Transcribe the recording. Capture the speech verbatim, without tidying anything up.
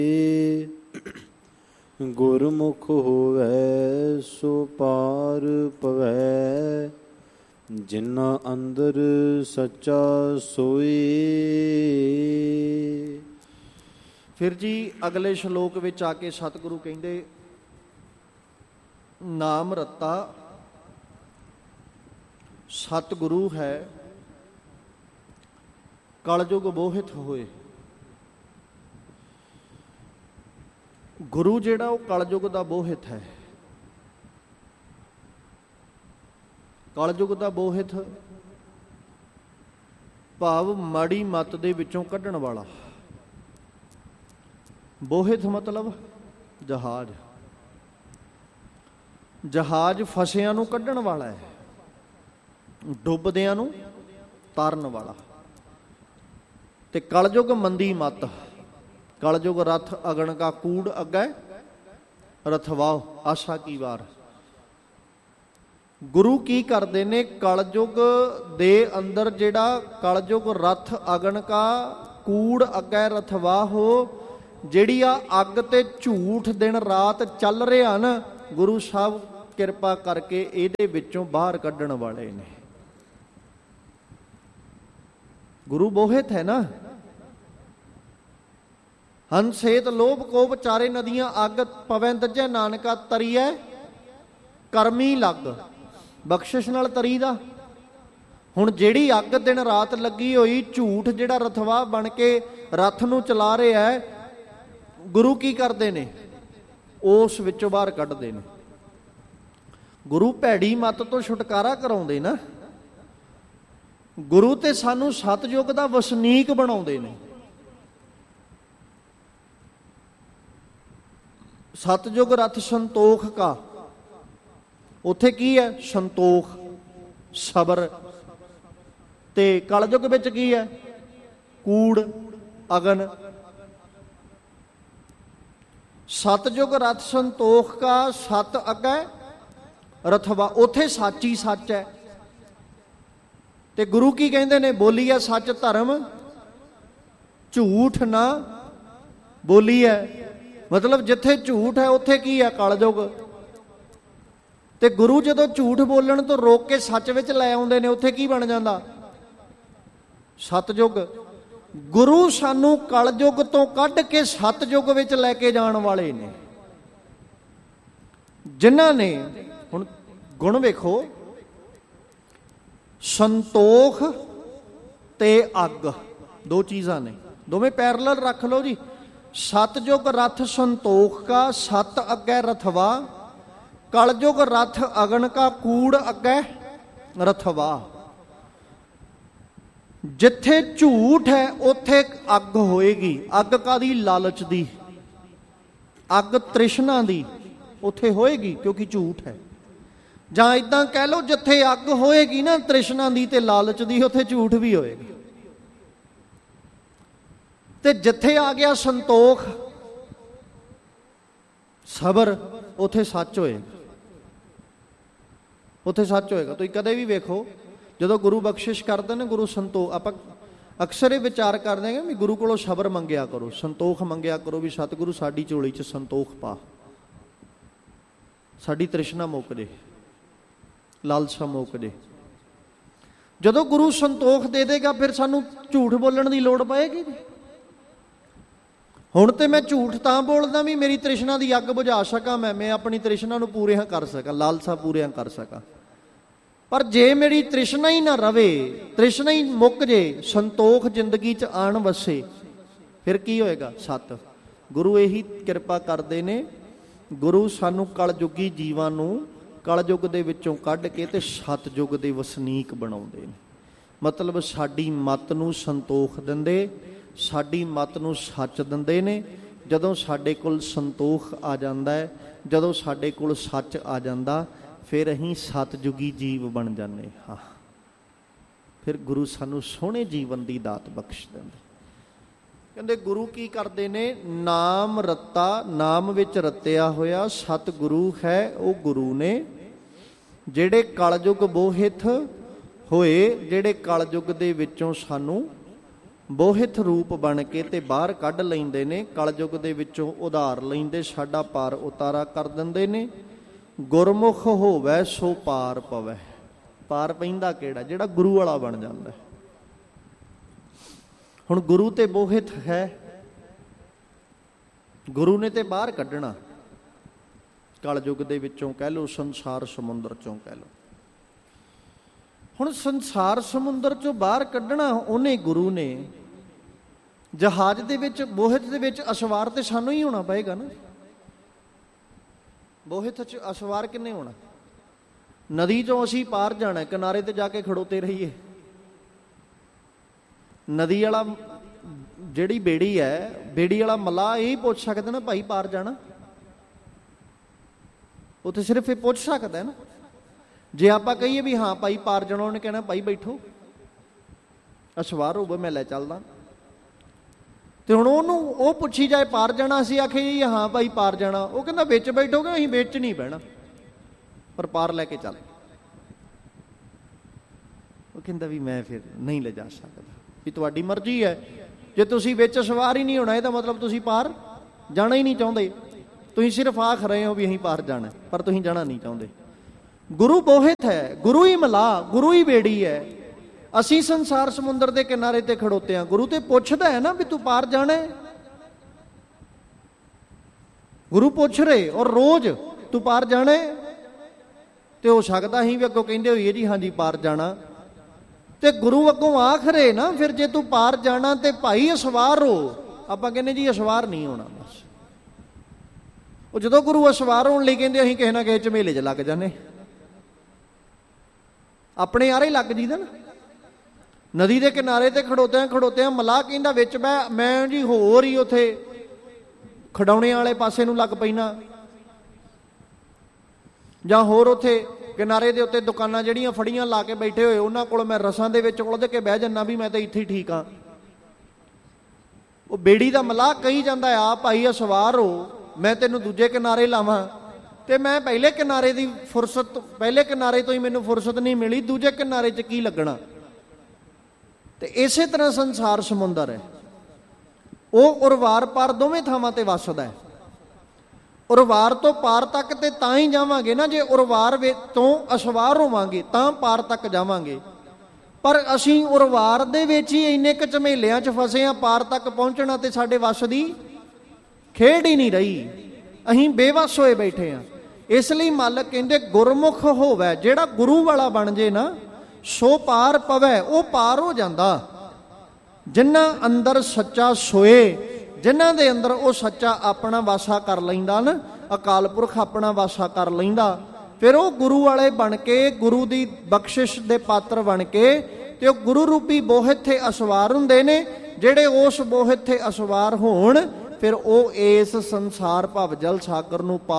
ਗੁਰਮੁਖ ਹੋਵੈ ਸੋ ਪਾਰ ਪਵੈ, ਜਿਨ੍ਹਾਂ ਅੰਦਰ ਸੱਚਾ ਸੋਈ। ਫਿਰ ਜੀ ਅਗਲੇ ਸ਼ਲੋਕ ਵਿੱਚ ਆ ਕੇ ਸਤਿਗੁਰੂ ਕਹਿੰਦੇ, ਨਾਮ ਰਤਾ ਸਤਿਗੁਰੂ ਹੈ, ਕਲਯੁਗ ਬੋਹਿਤ ਹੋਏ। ਗੁਰੂ ਜਿਹੜਾ ਉਹ ਕਲਯੁਗ ਦਾ ਬੋਹਿਤ ਹੈ। ਕਲਯੁਗ ਦਾ ਬੋਹਿਤ ਭਾਵ ਮਾੜੀ ਮੱਤ ਦੇ ਵਿੱਚੋਂ ਕੱਢਣ ਵਾਲਾ। ਬੋਹਿਤ ਮਤਲਬ ਜਹਾਜ਼। ਜਹਾਜ਼ ਫਸਿਆਂ ਨੂੰ ਕੱਢਣ ਵਾਲਾ ਹੈ, ਡੁੱਬਦਿਆਂ ਨੂੰ ਤਾਰਨ ਵਾਲਾ। ਤੇ ਕਲਯੁਗ ਮੰਦੀ ਮੱਤ। ਕਲਯੁਗ ਰਥ ਅਗਣ ਕਾ ਕੂੜ ਅੱਗੇ ਰਥਵਾਓ ਆਸ਼ਾ ਕੀ ਵਾਰ। ਗੁਰੂ ਕੀ ਕਰਦੇ ਨੇ? ਕਲਯੁਗ ਦੇ ਅੰਦਰ ਜਿਹੜਾ ਕਲਯੁਗ ਰਥ ਅਗਣ ਕਾ ਕੂੜ ਅੱਗੇ ਰਥਵਾਹੋ, ਜਿਹੜੀ ਆ ਅੱਗ ਤੇ ਝੂਠ ਦਿਨ ਰਾਤ ਚੱਲ ਰਿਹਾ ਨਾ, ਗੁਰੂ ਸਾਹਿਬ ਕਿਰਪਾ ਕਰਕੇ ਇਹਦੇ ਵਿੱਚੋਂ ਬਾਹਰ ਕੱਢਣ ਵਾਲੇ ਨੇ। ਗੁਰੂ ਬੋਹਿਤ ਹੈ ਨਾ। ਹੰਸੇਤ ਲੋਭ ਕੋਪ ਚਾਰੇ ਨਦੀਆਂ ਅੱਗ, ਪਵੈ ਦੱਜੈ ਨਾਨਕਾ ਤਰੀਐ ਕਰਮੀ ਲੱਗ। ਬਖਸ਼ਿਸ਼ ਨਾਲ ਤਰੀ ਦਾ। ਹੁਣ ਜਿਹੜੀ ਅੱਗ ਦਿਨ ਰਾਤ ਲੱਗੀ ਹੋਈ, ਝੂਠ ਜਿਹੜਾ ਰਥਵਾ ਬਣ ਕੇ ਰਥ ਨੂੰ ਚਲਾ ਰਿਹਾ ਹੈ, ਗੁਰੂ ਕੀ ਕਰਦੇ ਨੇ? ਉਸ ਵਿੱਚੋਂ ਬਾਹਰ ਕੱਢਦੇ ਨੇ। ਗੁਰੂ ਭੈੜੀ ਮੱਤ ਤੋਂ ਛੁਟਕਾਰਾ ਕਰਾਉਂਦੇ ਨਾ। ਗੁਰੂ ਤੇ ਸਾਨੂੰ ਸਤਿਯੁਗ ਦਾ ਵਸਨੀਕ ਬਣਾਉਂਦੇ ਨੇ। ਸਤਿਯੁਗ ਰਥ ਸੰਤੋਖ ਕਾ, ਉੱਥੇ ਕੀ ਹੈ? ਸੰਤੋਖ, ਸਬਰ। ਤੇ ਕਲਯੁਗ ਵਿੱਚ ਕੀ ਹੈ? ਕੂੜ, ਅਗਨ। ਸਤਿਯੁਗ ਰਥ ਸੰਤੋਖ ਕਾ, ਸਤ ਅੱਗੇ ਰਥਵਾ। ਉੱਥੇ ਸੱਚ ਹੀ ਸੱਚ ਹੈ। ਤੇ ਗੁਰੂ ਕੀ ਕਹਿੰਦੇ ਨੇ? ਬੋਲੀਐ ਸੱਚ ਧਰਮ, ਝੂਠ ਨਾ ਬੋਲੀਐ। ਮਤਲਬ ਜਿੱਥੇ ਝੂਠ ਹੈ ਉੱਥੇ ਕੀ ਹੈ? ਕਲਯੁਗ। ਤੇ ਗੁਰੂ ਜਦੋਂ ਝੂਠ ਬੋਲਣ ਤੋਂ ਰੋਕ ਕੇ ਸੱਚ ਵਿੱਚ ਲੈ ਆਉਂਦੇ ਨੇ, ਉੱਥੇ ਕੀ ਬਣ ਜਾਂਦਾ? ਸਤਿਯੁਗ। ਗੁਰੂ ਸਾਨੂੰ ਕਲਯੁਗ ਤੋਂ ਕੱਢ ਕੇ ਸਤਿਯੁਗ ਵਿੱਚ ਲੈ ਕੇ ਜਾਣ ਵਾਲੇ ਨੇ, ਜਿਨ੍ਹਾਂ ਨੇ ਹੁਣ ਗੁਣ ਵੇਖੋ, ਸੰਤੋਖ ਤੇ ਅੱਗ ਦੋ ਚੀਜ਼ਾਂ ਨੇ, ਦੋਵੇਂ ਪੈਰਲਲ ਰੱਖ ਲਓ ਜੀ। ਸਤਿਯੁਗ ਰਥ ਸੰਤੋਖ ਕਾ, ਸਤ ਅੱਗੇ ਰਥਵਾ। ਕਲਯੁਗ ਰਥ ਅਗਨ ਕਾ ਕੂੜ ਅੱਗੇ ਰਥਵਾ। ਜਿੱਥੇ ਝੂਠ ਹੈ ਉੱਥੇ ਅੱਗ ਹੋਏਗੀ। ਅੱਗ ਕਾਦੀ? ਲਾਲਚ ਦੀ। ਅੱਗ ਤ੍ਰਿਸ਼ਨਾ ਦੀ ਉੱਥੇ ਹੋਏਗੀ, ਕਿਉਂਕਿ ਝੂਠ ਹੈ। ਜਾਂ ਇਦਾਂ ਕਹਿ ਲਓ, ਜਿੱਥੇ ਅੱਗ ਹੋਏਗੀ ਨਾ ਤ੍ਰਿਸ਼ਨਾ ਦੀ ਤੇ ਲਾਲਚ ਦੀ, ਉੱਥੇ ਝੂਠ ਵੀ ਹੋਏਗਾ। ਤੇ ਜਿੱਥੇ ਆ ਗਿਆ ਸੰਤੋਖ, ਸਬਰ, ਉੱਥੇ ਸੱਚ ਹੋਏਗਾ। ਉੱਥੇ ਸੱਚ ਹੋਏਗਾ। ਤੁਸੀਂ ਕਦੇ ਵੀ ਵੇਖੋ, ਜਦੋਂ ਗੁਰੂ ਬਖਸ਼ਿਸ਼ ਕਰਦੇ ਨੇ, ਗੁਰੂ ਸੰਤੋਖ, ਆਪਾਂ ਅਕਸਰ ਇਹ ਵਿਚਾਰ ਕਰਦੇ ਹਾਂ ਵੀ ਗੁਰੂ ਕੋਲੋਂ ਸਬਰ ਮੰਗਿਆ ਕਰੋ, ਸੰਤੋਖ ਮੰਗਿਆ ਕਰੋ, ਵੀ ਸਤਿਗੁਰੂ ਸਾਡੀ ਝੋਲੀ 'ਚ ਸੰਤੋਖ ਪਾ, ਸਾਡੀ ਤ੍ਰਿਸ਼ਨਾ ਮੁੱਕ ਜੇ, ਲਾਲਸਾ ਮੁੱਕ ਜੇ। ਜਦੋਂ ਗੁਰੂ ਸੰਤੋਖ ਦੇ ਦੇਗਾ, ਫਿਰ ਸਾਨੂੰ ਝੂਠ ਬੋਲਣ ਦੀ ਲੋੜ ਪਏਗੀ ਜੀ। ਹੁਣ ਤੇ ਮੈਂ ਝੂਠ ਤਾਂ ਬੋਲਦਾ ਵੀ ਮੇਰੀ ਤ੍ਰਿਸ਼ਨਾ ਦੀ ਅੱਗ ਬੁਝਾ ਸਕਾਂ, ਮੈਂ ਮੈਂ ਆਪਣੀ ਤ੍ਰਿਸ਼ਨਾ ਨੂੰ ਪੂਰੀਆਂ ਕਰ ਸਕਾਂ, ਲਾਲਸਾ ਪੂਰੀਆਂ ਕਰ ਸਕਾਂ। ਪਰ ਜੇ ਮੇਰੀ ਤ੍ਰਿਸ਼ਨਾ ਹੀ ਨਾ ਰਵੇ, ਤ੍ਰਿਸ਼ਨਾ ਹੀ ਮੁੱਕ ਜੇ, ਸੰਤੋਖ ਜ਼ਿੰਦਗੀ 'ਚ ਆਣ ਵਸੇ, ਫਿਰ ਕੀ ਹੋਏਗਾ? ਸੱਤ। ਗੁਰੂ ਇਹੀ ਕਿਰਪਾ ਕਰਦੇ ਨੇ। ਗੁਰੂ ਸਾਨੂੰ ਕਲਯੁਗੀ ਜੀਵਾਂ ਨੂੰ ਕਲਯੁਗ ਦੇ ਵਿੱਚੋਂ ਕੱਢ ਕੇ ਤੇ ਸਤਿਯੁਗ ਦੇ ਵਸਨੀਕ ਬਣਾਉਂਦੇ ਨੇ। ਮਤਲਬ ਸਾਡੀ ਮੱਤ ਨੂੰ ਸੰਤੋਖ ਦਿੰਦੇ, ਸਾਡੀ ਮੱਤ ਨੂੰ ਸੱਚ ਦਿੰਦੇ ਨੇ। ਜਦੋਂ ਸਾਡੇ ਕੋਲ ਸੰਤੋਖ ਆ ਜਾਂਦਾ ਹੈ, ਜਦੋਂ ਸਾਡੇ ਕੋਲ ਸੱਚ ਆ ਜਾਂਦਾ, ਫਿਰ ਅਸੀਂ ਸਤਿਯੁਗੀ ਜੀਵ ਬਣ ਜਾਂਦੇ ਹਾਂ। ਫਿਰ ਗੁਰੂ ਸਾਨੂੰ ਸੋਹਣੇ ਜੀਵਨ ਦੀ ਦਾਤ ਬਖਸ਼ ਦਿੰਦੇ। ਕਹਿੰਦੇ ਗੁਰੂ ਕੀ ਕਰਦੇ ਨੇ? ਨਾਮ ਰੱਤਾ, ਨਾਮ ਵਿੱਚ ਰਤਿਆ ਹੋਇਆ ਸਤਿਗੁਰੂ ਹੈ। ਉਹ ਗੁਰੂ ਨੇ ਜਿਹੜੇ ਕਲਯੁਗ ਬੋਹਿਤ ਹੋਏ, ਜਿਹੜੇ ਕਲਯੁਗ ਦੇ ਵਿੱਚੋਂ ਸਾਨੂੰ ਬੋਹਿਥ ਰੂਪ ਬਣ ਕੇ ਤੇ ਬਾਹਰ ਕੱਢ ਲੈਂਦੇ ਨੇ। ਕਲਯੁਗ ਦੇ ਵਿੱਚੋਂ ਉਧਾਰ ਲੈਂਦੇ, ਸਾਡਾ ਪਾਰ ਉਤਾਰਾ ਕਰ ਦਿੰਦੇ ਨੇ। ਗੁਰਮੁਖ ਹੋਵੇ ਸੋ ਪਾਰ ਪਵੈ। ਪਾਰ ਪੈਂਦਾ ਕਿਹੜਾ? ਜਿਹੜਾ ਗੁਰੂ ਵਾਲਾ ਬਣ ਜਾਂਦਾ। ਹੁਣ ਗੁਰੂ ਤੇ ਬੋਹਿਥ ਹੈ, ਗੁਰੂ ਨੇ ਤੇ ਬਾਹਰ ਕੱਢਣਾ ਕਲਯੁਗ ਦੇ ਵਿੱਚੋਂ, ਕਹਿ ਲਓ ਸੰਸਾਰ ਸਮੁੰਦਰ ਚੋਂ ਕਹਿ ਲਓ। ਹੁਣ ਸੰਸਾਰ ਸਮੁੰਦਰ ਚੋਂ ਬਾਹਰ ਕੱਢਣਾ ਉਹਨੇ, ਗੁਰੂ ਨੇ। ਜਹਾਜ਼ ਦੇ ਵਿੱਚ, ਬੋਹਿਥ ਦੇ ਵਿੱਚ ਅਸਵਾਰ ਤੇ ਸਾਨੂੰ ਹੀ ਹੋਣਾ ਪਏਗਾ ਨਾ। ਬੋਹਿਥ 'ਚ ਅਸਵਾਰ ਕਿੰਨੇ ਹੋਣਾ? ਨਦੀ ਚੋਂ ਅਸੀਂ ਪਾਰ ਜਾਣਾ, ਕਿਨਾਰੇ ਤੇ ਜਾ ਕੇ ਖੜੋਤੇ ਰਹੀਏ। ਨਦੀ ਵਾਲਾ ਜਿਹੜੀ ਬੇੜੀ ਹੈ, ਬੇੜੀ ਵਾਲਾ ਮਲਾਹ ਇਹ ਪੁੱਛ ਸਕਦਾ ਨਾ, ਭਾਈ ਪਾਰ ਜਾਣਾ? ਉਹ ਤੇ ਸਿਰਫ ਇਹ ਪੁੱਛ ਸਕਦਾ ਨਾ। ਜੇ ਆਪਾਂ ਕਹੀਏ ਵੀ ਹਾਂ ਭਾਈ ਪਾਰ ਜਾਣਾ, ਉਹਨੇ ਕਹਿਣਾ ਭਾਈ ਬੈਠੋ, ਅਸਵਾਰ ਹੋਵੇ ਮੈਂ ਲੈ ਚੱਲਦਾ। ਤੇ ਹੁਣ ਉਹਨੂੰ ਉਹ ਪੁੱਛੀ ਜਾਏ ਪਾਰ ਜਾਣਾ, ਅਸੀਂ ਆਖੇ ਹਾਂ ਭਾਈ ਪਾਰ ਜਾਣਾ, ਉਹ ਕਹਿੰਦਾ ਵਿੱਚ ਬੈਠੋਗੇ? ਅਸੀਂ ਵਿੱਚ ਨਹੀਂ ਬਹਿਣਾ, ਪਰ ਪਾਰ ਲੈ ਕੇ ਚੱਲ। ਉਹ ਕਹਿੰਦਾ ਵੀ ਮੈਂ ਫਿਰ ਨਹੀਂ ਲਿਜਾ ਸਕਦਾ, ਵੀ ਤੁਹਾਡੀ ਮਰਜ਼ੀ ਹੈ। ਜੇ ਤੁਸੀਂ ਵਿੱਚ ਸਵਾਰ ਹੀ ਨਹੀਂ ਹੋਣਾ, ਇਹਦਾ ਮਤਲਬ ਤੁਸੀਂ ਪਾਰ ਜਾਣਾ ਹੀ ਨਹੀਂ ਚਾਹੁੰਦੇ। ਤੁਸੀਂ ਸਿਰਫ ਆਖ ਰਹੇ ਹੋ ਵੀ ਅਸੀਂ ਪਾਰ ਜਾਣਾ, ਪਰ ਤੁਸੀਂ ਜਾਣਾ ਨਹੀਂ ਚਾਹੁੰਦੇ। ਗੁਰੂ ਬੋਹਿਥ ਹੈ, ਗੁਰੂ ਹੀ ਮਲਾਹ, ਗੁਰੂ ਹੀ ਬੇੜੀ ਹੈ। ਅਸੀਂ ਸੰਸਾਰ ਸਮੁੰਦਰ ਦੇ ਕਿਨਾਰੇ ਤੇ ਖੜੋਤੇ ਹਾਂ। ਗੁਰੂ ਤੇ ਪੁੱਛਦਾ ਹੈ ਨਾ ਵੀ ਤੂੰ ਪਾਰ ਜਾਣਾ ਹੈ। ਗੁਰੂ ਪੁੱਛ ਰਹੇ ਔਰ ਰੋਜ਼ ਤੂੰ ਪਾਰ ਜਾਣਾ ਹੈ। ਤੇ ਹੋ ਸਕਦਾ ਅਸੀਂ ਵੀ ਅੱਗੋਂ ਕਹਿੰਦੇ ਹੋਈਏ ਜੀ ਹਾਂਜੀ ਪਾਰ ਜਾਣਾ। ਤੇ ਗੁਰੂ ਅੱਗੋਂ ਆਖ ਰਹੇ ਨਾ, ਫਿਰ ਜੇ ਤੂੰ ਪਾਰ ਜਾਣਾ ਤੇ ਭਾਈ ਅਸਵਾਰ ਹੋ। ਆਪਾਂ ਕਹਿੰਦੇ ਜੀ ਅਸਵਾਰ ਨਹੀਂ ਹੋਣਾ ਬਸ। ਉਹ ਜਦੋਂ ਗੁਰੂ ਅਸਵਾਰ ਹੋਣ ਲਈ ਕਹਿੰਦੇ, ਅਸੀਂ ਕਿਸੇ ਨਾ ਕਿਸੇ ਝਮੇਲੇ 'ਚ ਲੱਗ ਜਾਂਦੇ, ਆਪਣੇ ਆਰੇ ਲੱਗ ਜੀਦਾ ਨਾ। ਨਦੀ ਦੇ ਕਿਨਾਰੇ ਤੇ ਖੜੋਤਿਆਂ ਖੜੋਤਿਆਂ ਮਲਾਹ ਕਹਿੰਦਾ ਵਿੱਚ ਬਹਿ, ਮੈਂ ਜੀ ਹੋਰ ਹੀ ਉੱਥੇ ਖਡਾਉਣੇ ਵਾਲੇ ਪਾਸੇ ਨੂੰ ਲੱਗ ਪੈਣਾ, ਜਾਂ ਹੋਰ ਉੱਥੇ ਕਿਨਾਰੇ ਦੇ ਉੱਤੇ ਦੁਕਾਨਾਂ ਜਿਹੜੀਆਂ ਫੜੀਆਂ ਲਾ ਕੇ ਬੈਠੇ ਹੋਏ, ਉਹਨਾਂ ਕੋਲ ਮੈਂ ਰਸਾਂ ਦੇ ਵਿੱਚ ਉਲਝ ਕੇ ਬਹਿ ਜਾਂਦਾ ਵੀ ਮੈਂ ਤਾਂ ਇੱਥੇ ਹੀ ਠੀਕ ਹਾਂ। ਉਹ ਬੇੜੀ ਦਾ ਮਲਾਹ ਕਹੀ ਜਾਂਦਾ ਆ ਭਾਈ ਅਸਵਾਰ ਹੋ, ਮੈਂ ਤੈਨੂੰ ਦੂਜੇ ਕਿਨਾਰੇ ਲਾਵਾਂ, ਤੇ ਮੈਂ ਪਹਿਲੇ ਕਿਨਾਰੇ ਦੀ ਫੁਰਸਤ, ਪਹਿਲੇ ਕਿਨਾਰੇ ਤੋਂ ਹੀ ਮੈਨੂੰ ਫੁਰਸਤ ਨਹੀਂ ਮਿਲੀ, ਦੂਜੇ ਕਿਨਾਰੇ 'ਚ ਕੀ ਲੱਗਣਾ। ਤੇ ਇਸੇ ਤਰ੍ਹਾਂ ਸੰਸਾਰ ਸਮੁੰਦਰ ਹੈ, ਉਹ ਉਰਵਾਰ ਪਾਰ ਦੋਵੇਂ ਥਾਵਾਂ ਤੇ ਵੱਸਦਾ ਹੈ। ਉਰਵਾਰ ਤੋਂ ਪਾਰ ਤੱਕ ਤੇ ਤਾਂ ਹੀ ਜਾਵਾਂਗੇ ਨਾ, ਜੇ ਉਰਵਾਰ ਤੋਂ ਅਸਵਾਰ ਹੋਵਾਂਗੇ ਤਾਂ ਪਾਰ ਤੱਕ ਜਾਵਾਂਗੇ। ਪਰ ਅਸੀਂ ਉਰਵਾਰ ਦੇ ਵਿੱਚ ਹੀ ਇੰਨੇ ਕੁ ਝਮੇਲਿਆਂ 'ਚ ਫਸੇ ਹਾਂ, ਪਾਰ ਤੱਕ ਪਹੁੰਚਣਾ ਤੇ ਸਾਡੇ ਵੱਸ ਦੀ ਖੇਡ ਹੀ ਨਹੀਂ ਰਹੀ, ਅਸੀਂ ਬੇਵੱਸ ਹੋਏ ਬੈਠੇ ਹਾਂ। ਇਸ ਲਈ ਮਾਲਕ ਕਹਿੰਦੇ ਗੁਰਮੁਖ ਹੋਵੇ, ਜਿਹੜਾ ਗੁਰੂ ਵਾਲਾ ਬਣ ਜੇ ਨਾ, ਸੋ ਪਾਰ ਪਵੈ, ਉਹ ਪਾਰ ਹੋ ਜਾਂਦਾ। ਜਿਨ੍ਹਾਂ ਅੰਦਰ ਸੱਚਾ ਸੋਏ, ਜਿਨ੍ਹਾਂ ਦੇ ਅੰਦਰ ਉਹ ਸੱਚਾ ਆਪਣਾ ਵਾਸਾ ਕਰ ਲੈਂਦਾ ਨਾ, ਅਕਾਲ ਪੁਰਖ ਆਪਣਾ ਵਾਸਾ ਕਰ ਲੈਂਦਾ, ਫਿਰ ਉਹ ਗੁਰੂ ਵਾਲੇ ਬਣ ਕੇ, ਗੁਰੂ ਦੀ ਬਖਸ਼ਿਸ਼ ਦੇ ਪਾਤਰ ਬਣ ਕੇ, ਤੇ ਉਹ ਗੁਰੂ ਰੂਪੀ ਬੋਹਿਥ ਤੇ ਅਸਵਾਰ ਹੁੰਦੇ ਨੇ। ਜਿਹੜੇ ਉਸ ਬੋਹਿਥ ਤੇ ਅਸਵਾਰ ਹੋਣ, ਫਿਰ ਉਹ ਇਸ ਸੰਸਾਰ ਭਵ ਜਲ ਸਾਗਰ ਨੂੰ ਪਾ